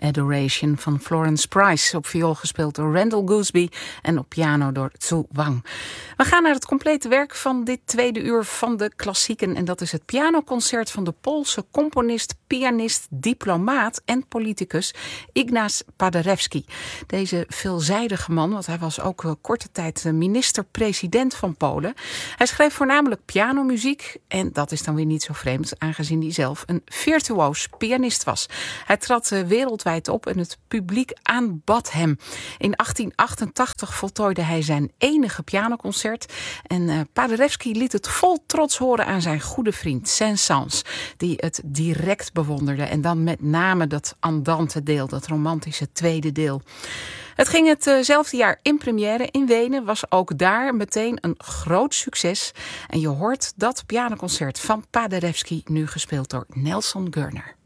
Adoration van Florence Price. Op viool gespeeld door Randall Gooseby en op piano door Zhu Wang. We gaan naar het complete werk van dit tweede uur van de klassieken. En dat is het pianoconcert van de Poolse componist, pianist, diplomaat en politicus Ignaz Paderewski. Deze veelzijdige man, want hij was ook korte tijd minister-president van Polen. Hij schreef voornamelijk pianomuziek en dat is dan weer niet zo vreemd, aangezien hij zelf een virtuoos pianist was. Hij trad wereldwijd op en het publiek aanbad hem. In 1888 voltooide hij zijn enige pianoconcert en Paderewski liet het vol trots horen aan zijn goede vriend Saint-Saëns, die het direct bewonderde en dan met name dat andante deel, dat romantische tweede deel. Het ging hetzelfde jaar in première in Wenen, was ook daar meteen een groot succes. En je hoort dat pianoconcert van Paderewski nu gespeeld door Nelson Görner.